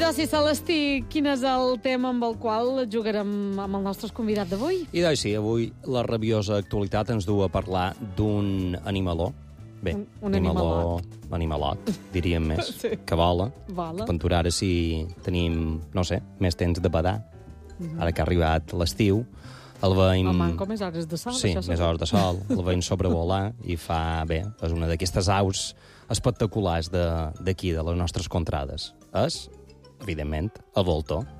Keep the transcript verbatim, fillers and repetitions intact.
Soci Celestí, quin és el tema amb el qual jugarem amb el nostre convidat d'avui? I doncs sí, avui la rabiosa actualitat ens du a parlar d'un animaló. Bé, un, un animalot. Animalot, diríem més, sí. Que vola. Vola. Per ventura ara sí tenim, no sé, més temps de badar. Mm-hmm. Ara que ha arribat l'estiu, el veiem... El manco més hores de sol. Sí, més hores de sol. El veiem sobrevolar i fa, bé, és una d'aquestes aus espectaculars d'aquí, de, de les nostres contrades. És, evidentment, el voltor.